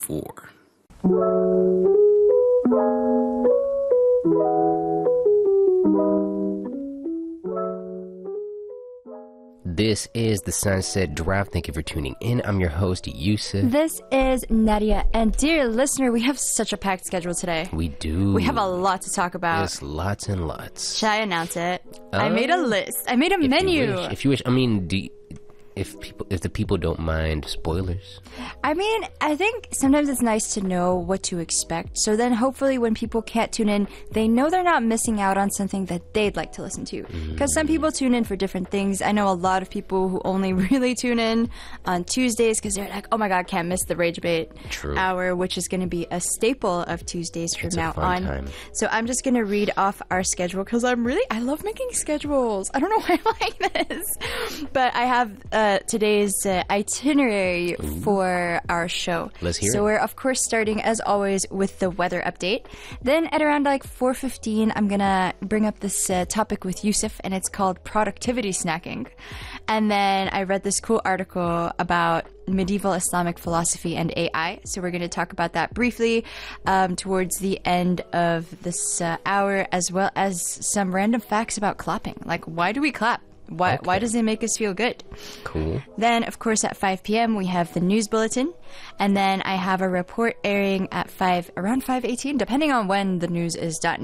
4. This is the Sunset Drive. Thank you for tuning in. I'm your host, Yusuf. This is Nadia. And dear listener, we have such a packed schedule today. We do. We have a lot to talk about. There's lots and lots. Should I announce it? I made a list. I made a menu. If you wish. I mean, if the people don't mind spoilers. I mean, I think sometimes it's nice to know what to expect. So then hopefully when people can't tune in, they know they're not missing out on something that they'd like to listen to. Because some people tune in for different things. I know a lot of people who only really tune in on Tuesdays because they're like, oh my god, can't miss the Rage Bait hour, which is going to be a staple of Tuesdays from now on. Time. So I'm just going to read off our schedule because I love making schedules. I don't know why I like this. But I have today's itinerary for our show. Let's hear it. So we're of course starting as always with the weather update. Then at around like 4:15, I'm gonna bring up this topic with Yusuf, and it's called productivity snacking. And then I read this cool article about medieval Islamic philosophy and AI. So we're going to talk about that briefly towards the end of this hour, as well as some random facts about clapping. Like, why do we clap? Why does it make us feel good? Cool. Then, of course, at 5 p.m., we have the news bulletin. And then I have a report airing at around 5:18, depending on when the news is done.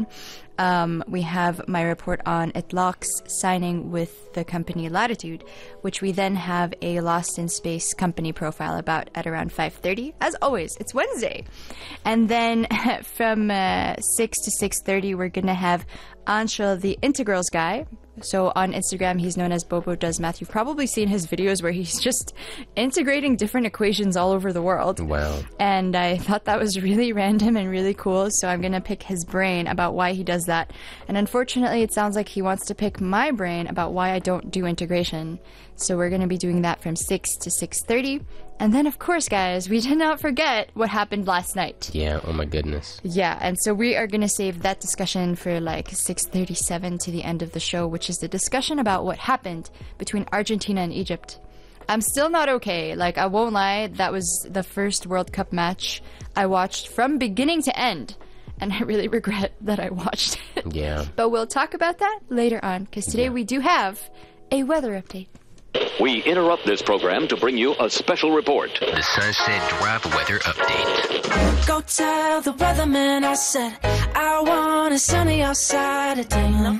We have my report on Itlaq's signing with the company Latitude, which we then have a Lost in Space company profile about at around 5:30. As always, it's Wednesday. And then from 6 to 6:30, we're going to have Anshul, the integrals guy. So on Instagram, he's known as Bobo Does Math. You've probably seen his videos where he's just integrating different equations all over the world. Wow. And I thought that was really random and really cool, so I'm going to pick his brain about why he does that. And unfortunately, it sounds like he wants to pick my brain about why I don't do integration. So we're going to be doing that from 6 to 6:30. And then, of course, guys, we did not forget what happened last night. Yeah, oh my goodness. Yeah, and so we are going to save that discussion for like 6:37 to the end of the show, which is the discussion about what happened between Argentina and Egypt. I'm still not okay. Like, I won't lie, that was the first World Cup match I watched from beginning to end. And I really regret that I watched it. Yeah. But we'll talk about that later on, because today we do have a weather update. We interrupt this program to bring you a special report. The Sunset Drive weather update. Go tell the weatherman I said I want it sunny outside today.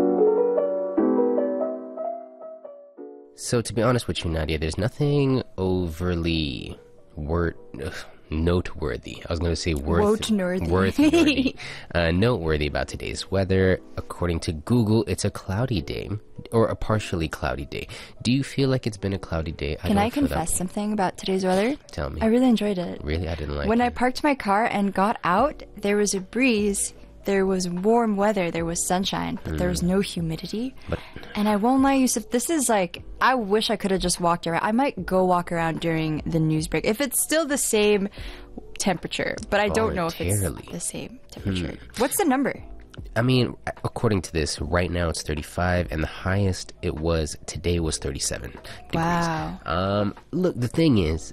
So to be honest with you, Nadia, there's nothing overly noteworthy. I was going to say noteworthy about today's weather. According to Google, it's a cloudy day, or a partially cloudy day. Do you feel like it's been a cloudy day? Can I confess something about today's weather? Tell me. I really enjoyed it. Really? I didn't like it. When I parked my car and got out, there was a breeze. There was warm weather, there was sunshine, but there was no humidity. And I won't lie, Yusuf, this is like, I wish I could have just walked around. I might go walk around during the news break, if it's still the same temperature, but I don't know if it's the same temperature. What's the number? I mean, according to this, right now it's 35, and the highest it was today was 37 degrees. Wow. Look, the thing is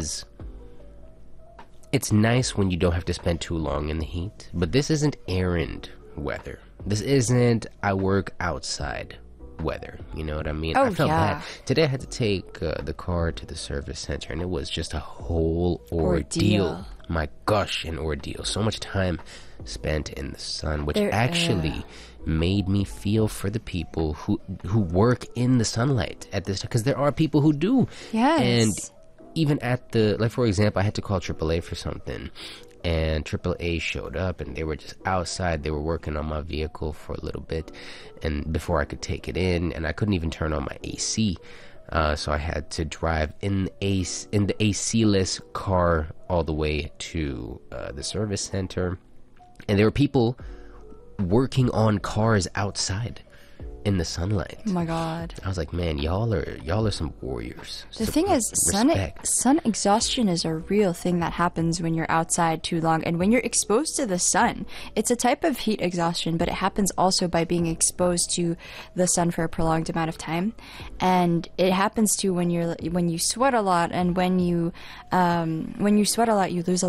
it's nice when you don't have to spend too long in the heat, but this isn't errand weather. This isn't I work outside weather. You know what I mean? Oh, I felt yeah. bad. Today I had to take the car to the service center, and it was just a whole ordeal. My gosh, an ordeal. So much time spent in the sun, which actually made me feel for the people who work in the sunlight at this time, because there are people who do. Yes. And even at for example, I had to call AAA for something, and AAA showed up, and they were just outside. They were working on my vehicle for a little bit, and before I could take it in, and I couldn't even turn on my AC, so I had to drive in the AC-less car all the way to the service center, and there were people working on cars outside. in the sunlight. Oh my god. I was like, man, y'all are some warriors. The thing is, respect. sun exhaustion is a real thing that happens when you're outside too long, and when you're exposed to the sun. It's a type of heat exhaustion, but it happens also by being exposed to the sun for a prolonged amount of time. And it happens too when you sweat a lot, and when you sweat a lot, you lose a